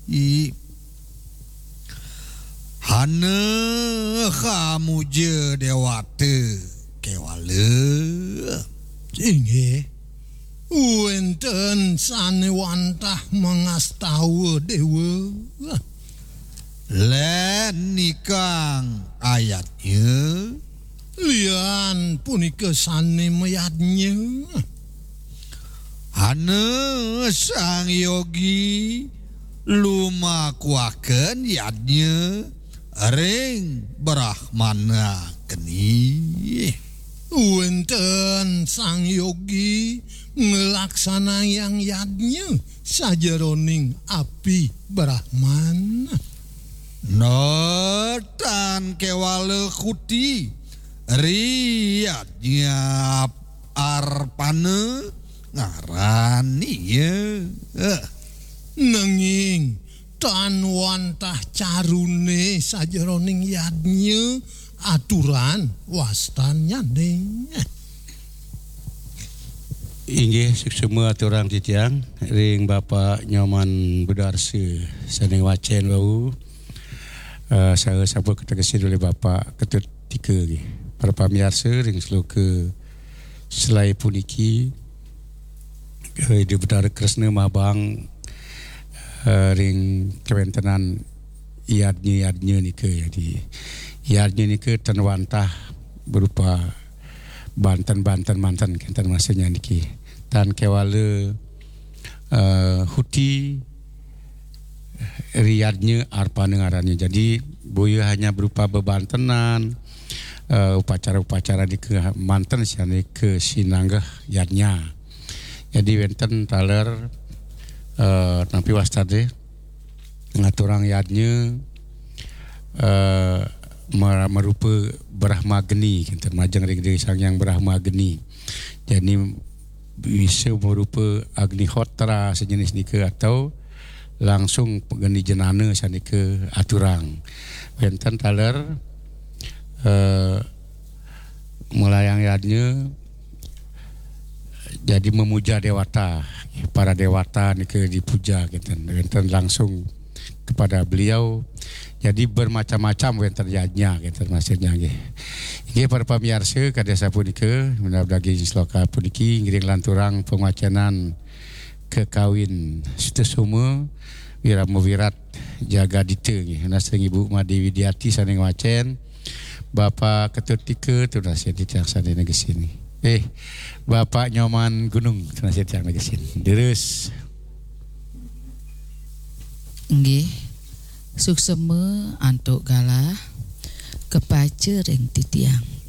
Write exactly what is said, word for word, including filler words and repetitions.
Hana kamu je dewata kewala. Inge, wenten sanewantah mengastawa dewa. Len nikang ayatnya. Lian punika sane mayatnya. Hana sang yogi lumakuaken yadnya ring Brahmana keni. Wenten sang yogi ngelaksanayang yadnya sajeroning api Brahmana. Notan kewala kuti riyadnya arpana ngarani ya. Nanging tan wantah carune sajeroning yadnya aturan wastannya ning. Inggih semua aturan titiang ring Bapak Nyoman Budarse saning wacen bau. Uh, saya sapa ketegasin oleh Bapak Ketut Tika ni. Para pamiarsa ring sloka selai puniki uh, di Bedara Kresna Mabang uh, ring kewentenan iadnya-iadnya ni ke jadi iadnya ni ke tanwantah berupa bantan-bantan mantan kentan masanya niki tan kewala uh, huti riyadnya arpa nengarannya. Jadi boya hanya berupa bebantenan uh, upacara-upacara di ke mantan siane ke sinanggah yadnya. Jadi wenten taler uh, nampi wastade ngaturang yadnya uh, merupa Brahma geni kinten majang ring sang yang Brahma geni. Jadi bisa merupa Agnihotra sejenis ni ke atau langsung geni jenana sani ke aturang. Wenten taler uh, melayang yadnya jadi memuja dewata, para dewata ni ke dipuja kinten. Wenten langsung kepada beliau. Jadi bermacam-macam wenten yadnya kinten maksudnya nggih. Nggih para pamirsa kada sapunika menabdagi sloka puniki ngiring lanturang pengacanan kekawin setesuma Wirama Wirat jaga dite nggih naseng Ibu Made Widiati saning wacen Bapak Ketut Tika tu nasihat titiang saning negeri sini. Eh Bapak Nyoman Gunung tu nasihat titiang negeri sini. Terus nggih suksema antuk galah kepace ring titiang.